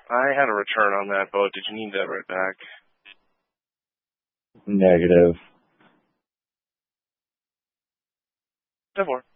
I had a return on that boat. Did you need that right back? Negative. 10-4.